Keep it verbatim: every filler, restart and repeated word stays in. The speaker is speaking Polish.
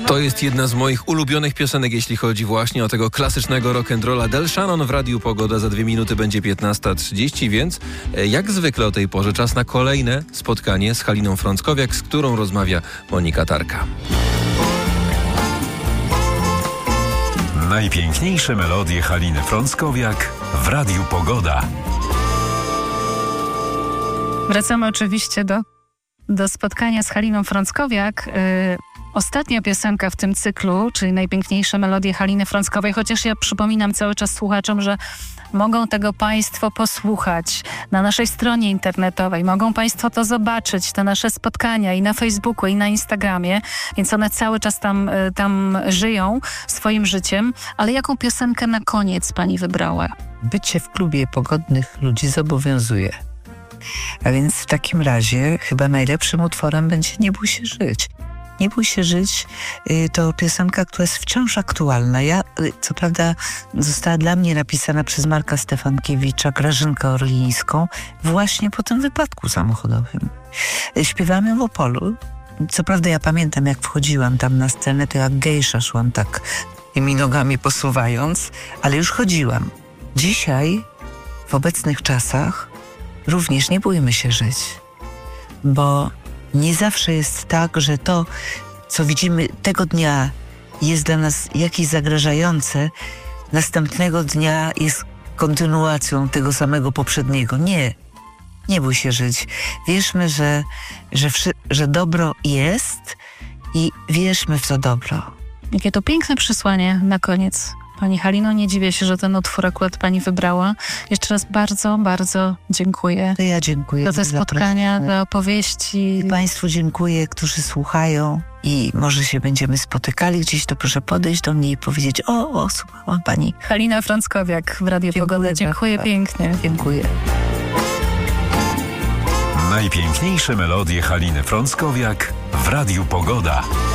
To jest jedna z moich ulubionych piosenek, jeśli chodzi właśnie o tego klasycznego rock'n'rolla. Del Shannon w Radiu Pogoda. Za dwie minuty będzie piętnasta trzydzieści, więc jak zwykle o tej porze czas na kolejne spotkanie z Haliną Frąckowiak, z którą rozmawia Monika Tarka. Najpiękniejsze melodie Haliny Frąckowiak w Radiu Pogoda. Wracamy oczywiście do, do spotkania z Haliną Frąckowiak. Yy, ostatnia piosenka w tym cyklu, czyli najpiękniejsze melodie Haliny Frąckowej, chociaż ja przypominam cały czas słuchaczom, że mogą tego Państwo posłuchać na naszej stronie internetowej. Mogą Państwo to zobaczyć, te nasze spotkania i na Facebooku, i na Instagramie, więc one cały czas tam, tam żyją swoim życiem. Ale jaką piosenkę na koniec Pani wybrała? Bycie w klubie pogodnych ludzi zobowiązuje. A więc w takim razie chyba najlepszym utworem będzie Nie bój się żyć. Nie bój się żyć to piosenka, która jest wciąż aktualna. Ja, co prawda, została dla mnie napisana przez Marka Stefankiewicza, Grażynkę Orlińską, właśnie po tym wypadku samochodowym. Śpiewamy w Opolu. Co prawda ja pamiętam, jak wchodziłam tam na scenę, to jak gejsza szłam tak tymi nogami posuwając, ale już chodziłam. Dzisiaj, w obecnych czasach, również nie bójmy się żyć, bo nie zawsze jest tak, że to, co widzimy tego dnia, jest dla nas jakieś zagrażające, następnego dnia jest kontynuacją tego samego poprzedniego. Nie, nie bój się żyć. Wierzmy, że, że, że dobro jest i wierzmy w to dobro. Jakie to piękne przesłanie na koniec. Pani Halino, nie dziwię się, że ten utwór akurat Pani wybrała. Jeszcze raz bardzo, bardzo dziękuję. To ja dziękuję. Za te spotkania, za opowieści. I Państwu dziękuję, którzy słuchają i może się będziemy spotykali gdzieś, to proszę podejść do mnie i powiedzieć: o, o, słuchałam Pani. Halina Frąckowiak w Radiu Pogoda. Dziękuję pięknie. Dziękuję. Najpiękniejsze melodie Haliny Frąckowiak w Radiu Pogoda.